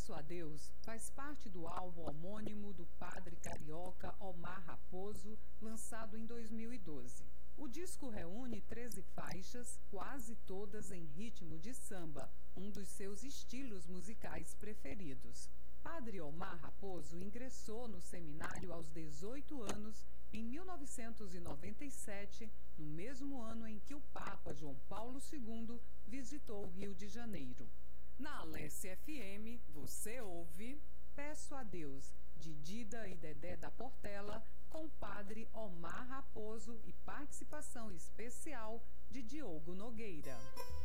Peço a Deus faz parte do álbum homônimo do padre carioca Omar Raposo, lançado em 2012. O disco reúne 13 faixas, quase todas em ritmo de samba, um dos seus estilos musicais preferidos. Padre Omar Raposo ingressou no seminário aos 18 anos, em 1997, no mesmo ano em que o Papa João Paulo II visitou o Rio de Janeiro. Na Alesse FM, você ouve Peço a Deus, de Dida e Dedé da Portela, com o padre Omar Raposo e participação especial de Diogo Nogueira.